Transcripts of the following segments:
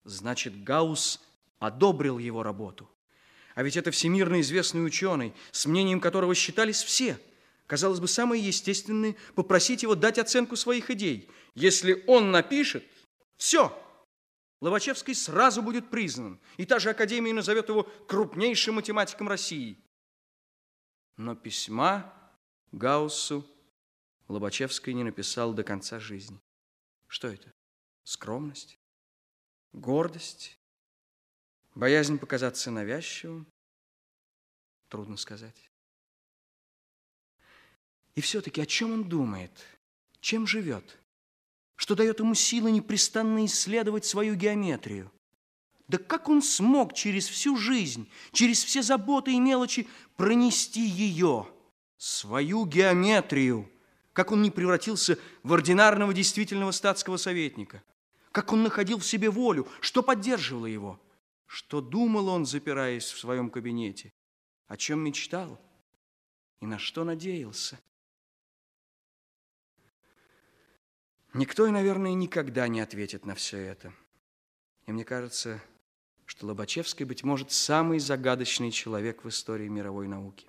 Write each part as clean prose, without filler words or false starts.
Значит, Гаусс одобрил его работу. А ведь это всемирно известный ученый, с мнением которого считались все. Казалось бы, самое естественное – попросить его дать оценку своих идей. Если он напишет, все, Лобачевский сразу будет признан, и та же Академия назовет его крупнейшим математиком России. Но письма Гауссу Лобачевский не написал до конца жизни. Что это? Скромность? Гордость? Боязнь показаться навязчивым? Трудно сказать. И все-таки о чем он думает? Чем живет? Что дает ему силы непрестанно исследовать свою геометрию? Да как он смог через всю жизнь, через все заботы и мелочи пронести ее, свою геометрию? Как он не превратился в ординарного действительного статского советника? Как он находил в себе волю? Что поддерживало его? Что думал он, запираясь в своем кабинете? О чем мечтал? И на что надеялся? Никто, наверное, никогда не ответит на все это. И мне кажется, что Лобачевский, быть может, самый загадочный человек в истории мировой науки.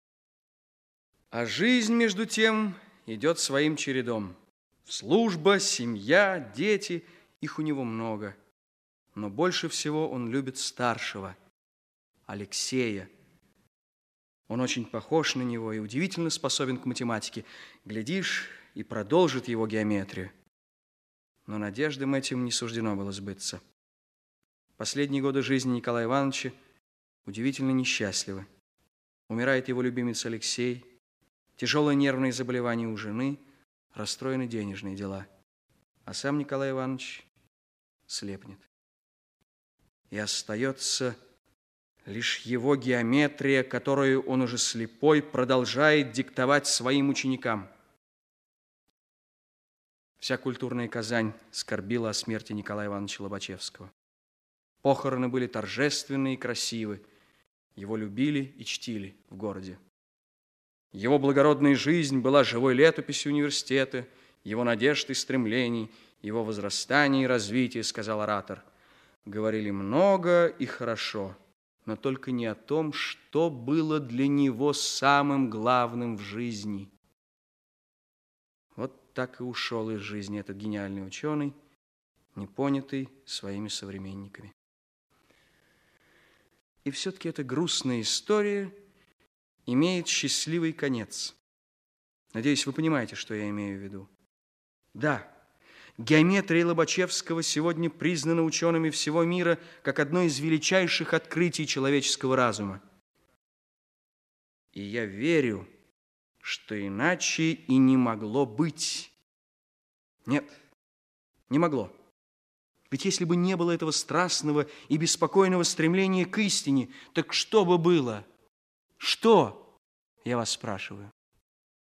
А жизнь, между тем, идет своим чередом. Служба, семья, дети, их у него много. Но больше всего он любит старшего, Алексея. Он очень похож на него и удивительно способен к математике. Глядишь, и продолжит его геометрию. Но надеждам этим не суждено было сбыться. Последние годы жизни Николая Ивановича удивительно несчастливы. Умирает его любимец Алексей, тяжелое нервное заболевание у жены, расстроены денежные дела. А сам Николай Иванович слепнет. И остается лишь его геометрия, которую он уже слепой продолжает диктовать своим ученикам. Вся культурная Казань скорбила о смерти Николая Ивановича Лобачевского. Похороны были торжественны и красивы. Его любили и чтили в городе. Его благородная жизнь была живой летописью университета, его надежд и стремлений, его возрастания и развития, сказал оратор. Говорили много и хорошо, но только не о том, что было для него самым главным в жизни. Вот так и ушел из жизни этот гениальный ученый, непонятый своими современниками. И все-таки эта грустная история имеет счастливый конец. Надеюсь, вы понимаете, что я имею в виду. Да, геометрия Лобачевского сегодня признана учеными всего мира как одно из величайших открытий человеческого разума. И я верю, что иначе и не могло быть. Нет, не могло. Ведь если бы не было этого страстного и беспокойного стремления к истине, так что бы было? Что, я вас спрашиваю?